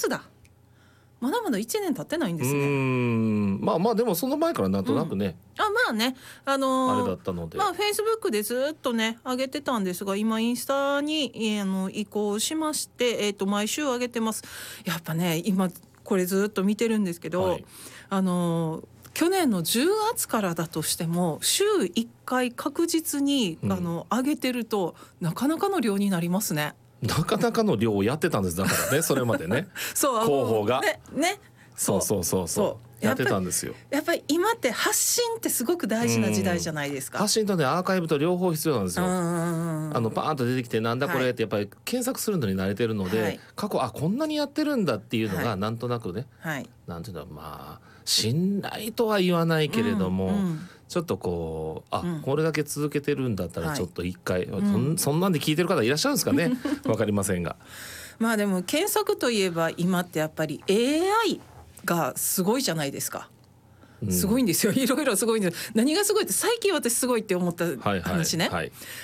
月だ。まだまだ1年経ってないんですね。 まあでもその前からなんとなくね、 まあね、 あれだったので、 フェイスブックでずっとね上げてたんですが、今インスタに移行しまして、毎週上げてます。やっぱね今これずっと見てるんですけど、去年の10月からだとしても週1回確実に上げてるとなかなかの量になりますね。 なかなかの量をやってたんです。だからねそれまでねそう広報がねそうやってたんですよ。 やっぱり今って発信ってすごく大事な時代じゃないですか。 発信とねアーカイブと両方必要なんですよ。パーンと出てきてなんだこれってやっぱり検索するのに慣れてるので、過去こんなにやってるんだっていうのがなんとなくね、なんていうの、まあ信頼とは言わないけれども、ちょっとこうこれだけ続けてるんだったらちょっと一回、そんなんで聞いてる方いらっしゃるんですかねわかりませんが、 まあでも検索といえば今ってやっぱり AI がすごいじゃないですか。すごいんですよ。いろいろすごいんです。何がすごいって最近私すごいって思った話ね、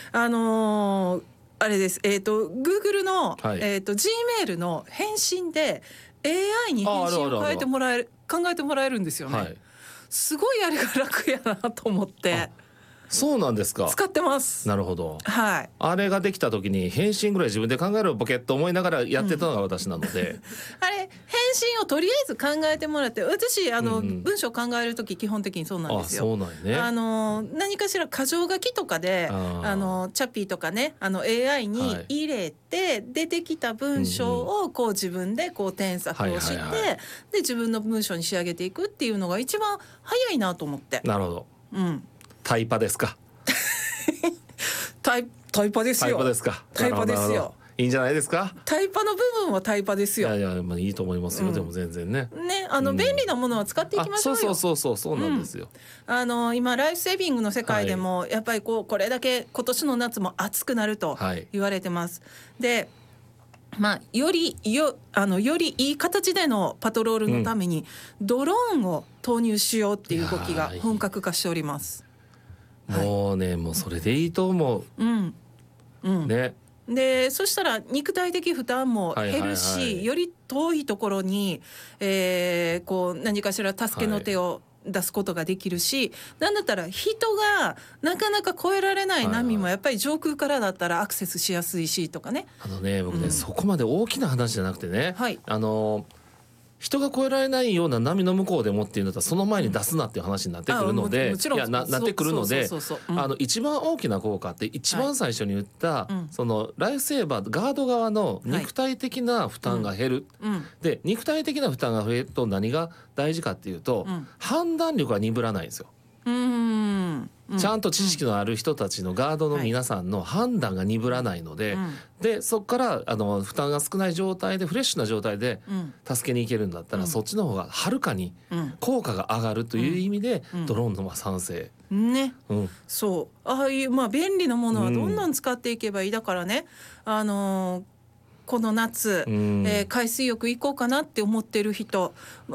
あれです、Google の、Gmail の返信で AI に返信を変えてもらえる、考えてもらえるんですよね。すごいあれが楽やなと思ってそうなんですか。 使ってます。 なるほど、あれができた時に返信ぐらい自分で考えろボケっと思いながらやってたのが私なので、 あれ返信をとりあえず考えてもらって、私文章考える時基本的にそうなんですよ。 そうなんね。 何かしら箇条書きとかでチャッピーとかねAI に入れて、出てきた文章をこう自分でこう添削をして、で自分の文章に仕上げていくっていうのが一番早いなと思って。 なるほど、タイパですかタイパですよ。タイパですよ。 いいんじゃないですか。 タイパの部分はタイパですよ。 いやまあいいと思いますよ、でも全然ね。 便利なものは使っていきましょうよ。 そうなんですよ。 今ライフセービングの世界でもやっぱりこれだけ今年の夏も暑くなると言われてます。でよりいい形でのパトロールのためにドローンを投入しようっていう動きが本格化しております。 もうね、もうそれでいいと思う。ね。 でそしたら肉体的負担も減るし、より遠いところに、こう何かしら助けの手を出すことができるし、なんだったら人がなかなか越えられない波もやっぱり上空からだったらアクセスしやすいしとかね。 僕ね、そこまで大きな話じゃなくてね、人が越えられないような波の向こうでもっていうんだったらその前に出すなっていう話になってくるので、なってくるので、一番大きな効果って一番最初に言った、そのライフセーバーガード側の肉体的な負担が減る、で肉体的な負担が増えると何が大事かっていうと、判断力が鈍らないんですよ。ちゃんと知識のある人たちのガードの皆さんの判断が鈍らないので、でそこから負担が少ない状態でフレッシュな状態で助けに行けるんだったら、そっちの方がはるかに効果が上がるという意味で、ドローンの賛成ね、そうああいう便利なものはどんどん使っていけばいい。だからねこの夏、海水浴行こうかなって思ってる人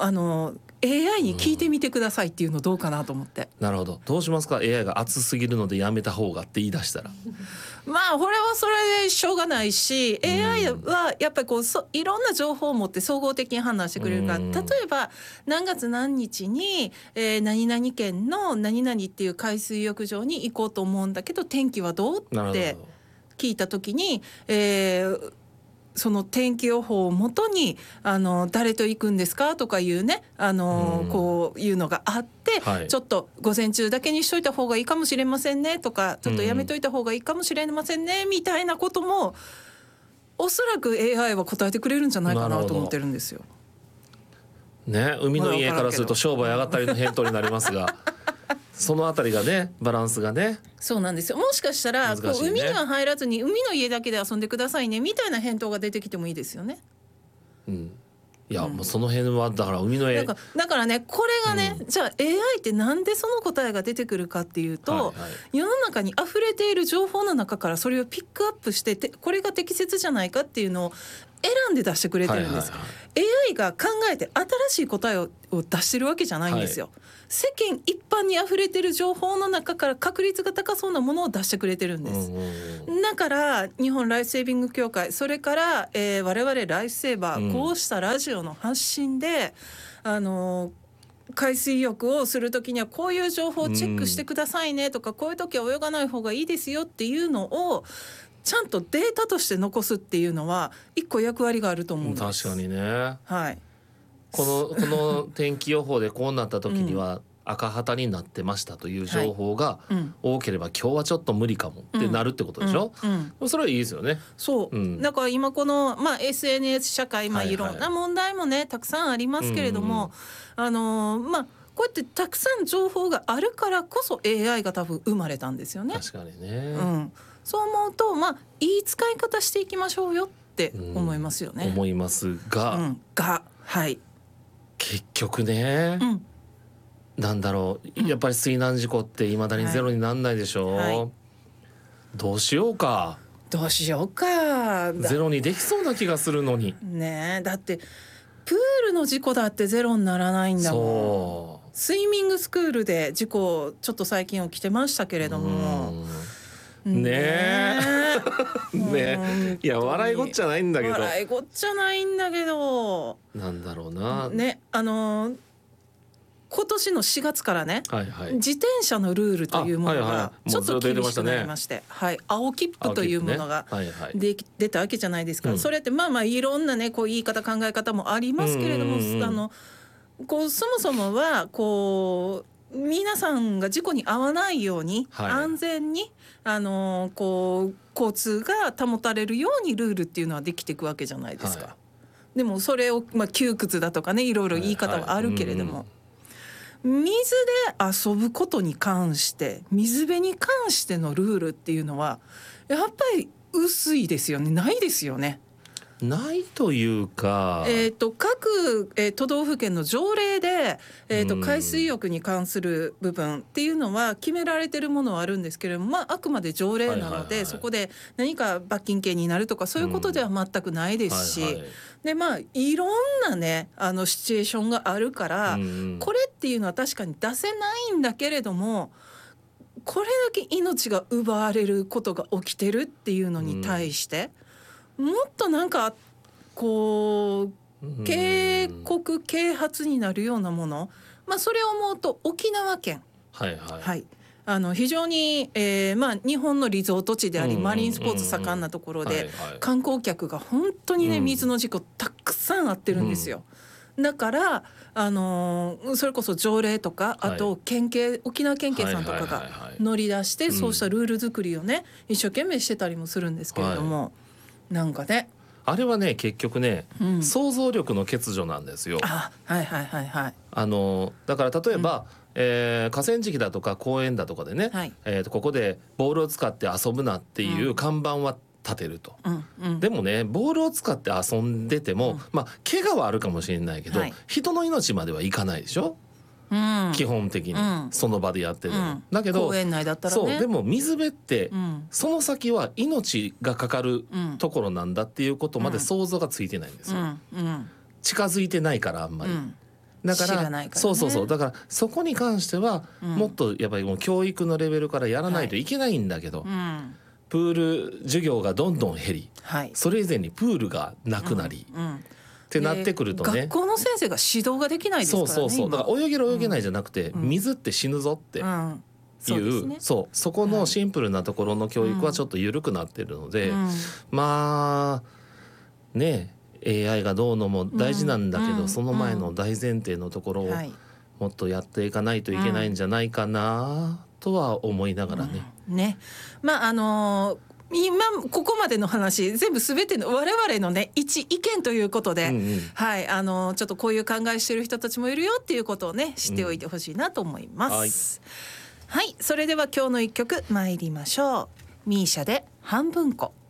AI に聞いてみてくださいっていうのどうかなと思って。 なるほど。どうしますか。 AI が熱すぎるのでやめた方がって言い出したらこれはそれでしょうがないし、AI はやっぱりいろんな情報を持って総合的に判断してくれるから、例えば何月何日に、何々県の何々っていう海水浴場に行こうと思うんだけど天気はどうって聞いた時に、その天気予報をもとに誰と行くんですかとかいうねこういうのがあって、ちょっと午前中だけにしといた方がいいかもしれませんねとか、ちょっとやめといた方がいいかもしれませんねみたいなこともおそらく AI は答えてくれるんじゃないかなと思ってるんですよ。 ね、海の家からすると商売上がったりの返答になりますがそのあたりがね、バランスがね。そうなんですよ。もしかしたら、海には入らずに海の家だけで遊んでくださいねみたいな返答が出てきてもいいですよね。いや、もうその辺はだから海の家だからね、これがね、じゃあ AI ってなんでその答えが出てくるかっていうと、世の中に溢れている情報の中からそれをピックアップしてこれが適切じゃないかっていうのを選んで出してくれてるんです。AI が考えて新しい答えをを出してるわけじゃないんですよ、世間一般にあふれてる情報の中から確率が高そうなものを出してくれてるんです、だから日本ライフセービング協会、それから、我々ライフセーバー、こうしたラジオの発信で海水浴をするときにはこういう情報をチェックしてくださいねとか、こういう時は泳がない方がいいですよっていうのをちゃんとデータとして残すっていうのは一個役割があると思うんです。 確かにね、 はい、 この天気予報でこうなった時には赤旗になってましたという情報が多ければ、今日はちょっと無理かもってなるってことでしょ、それはいいですよね。 そう、だから今この、SNS 社会、いろんな問題もねたくさんありますけれども、こうやってたくさん情報があるからこそ AI が多分生まれたんですよね。 確かにね、 そう思うといい使い方していきましょうよって思いますよね、 思いますが、 はい、 結局ね、なんだろう、やっぱり水難事故っていまだにゼロになんないでしょ、どうしようかゼロにできそうな気がするのにね。だってプールの事故だってゼロにならないんだもん。スイミングスクールで事故ちょっと最近起きてましたけれどもねえいや笑いごっちゃないんだけどなんだろうなね、今年の4月からね、自転車のルールというものがちょっと厳しくなりまして、青切符というものが出たわけじゃないですか、それっていろんなねこう言い方考え方もありますけれども、こうそもそもはこう皆さんが事故に遭わないように、安全にこう交通が保たれるようにルールっていうのはできていくわけじゃないですか、でもそれを窮屈だとかねいろいろ言い方はあるけれども、水で遊ぶことに関して水辺に関してのルールっていうのはやっぱり薄いですよね。ないですよね。 ないというか、 各、都道府県の条例で、海水浴に関する部分っていうのは決められてるものはあるんですけれども、あくまで条例なので、そこで何か罰金刑になるとかそういうことでは全くないですし、でいろんなねシチュエーションがあるから、これっていうのは確かに出せないんだけれども、これだけ命が奪われることが起きてるっていうのに対して、もっとなんかこう警告啓発になるようなもの、それを思うと沖縄県、非常に、日本のリゾート地でありマリンスポーツ盛んなところで、観光客が本当にね水の事故たくさんあってるんですよ、だからそれこそ条例とか、あと沖縄県警さんとかが乗り出して、そうしたルール作りをね一生懸命してたりもするんですけれども、なんかねあれはね結局ね、想像力の欠如なんですよ。だから例えば、河川敷だとか公園だとかでね、ここでボールを使って遊ぶなっていう看板は立てると、でもねボールを使って遊んでても、怪我はあるかもしれないけど、人の命まではいかないでしょ、基本的に、その場でやってる、だけど公園内だったらね、 そうでも水辺って、その先は命がかかるところなんだっていうことまで想像がついてないんですよ、近づいてないからあんまり、だから、だからそこに関しては、もっとやっぱりもう教育のレベルからやらないといけないんだけど、プール授業がどんどん減り、それ以前にプールがなくなり、ってなってくるとね、 学校の先生が指導ができないですからね。 だから泳げる泳げないじゃなくて、水って死ぬぞっていう、そこのシンプルなところの教育はちょっと緩くなってるので、AI がどうのも大事なんだけど、その前の大前提のところをもっとやっていかないといけないんじゃないかなとは思いながらね。 今ここまでの話全部全ての我々のね一意見ということで、ちょっとこういう考えしてる人たちもいるよっていうことをね知っておいてほしいなと思います、それでは今日の一曲参りましょう。ミーシャで半分こ。